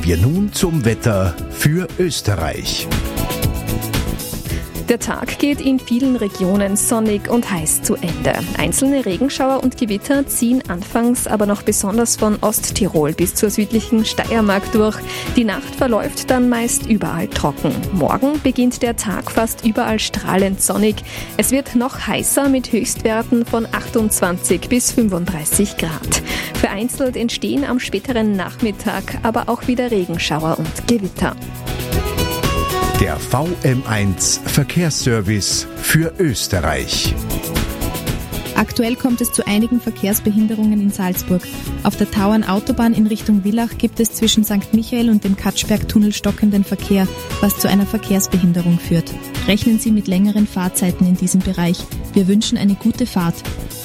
Wir nun zum Wetter für Österreich. Der Tag geht in vielen Regionen sonnig und heiß zu Ende. Einzelne Regenschauer und Gewitter ziehen anfangs aber noch besonders von Osttirol bis zur südlichen Steiermark durch. Die Nacht verläuft dann meist überall trocken. Morgen beginnt der Tag fast überall strahlend sonnig. Es wird noch heißer mit Höchstwerten von 28 bis 35 Grad. Vereinzelt entstehen am späteren Nachmittag aber auch wieder Regenschauer und Gewitter. Der VM1 Verkehrsservice für Österreich. Aktuell kommt es zu einigen Verkehrsbehinderungen in Salzburg. Auf der Tauernautobahn in Richtung Villach gibt es zwischen St. Michael und dem Katschbergtunnel stockenden Verkehr, was zu einer Verkehrsbehinderung führt. Rechnen Sie mit längeren Fahrzeiten in diesem Bereich. Wir wünschen eine gute Fahrt.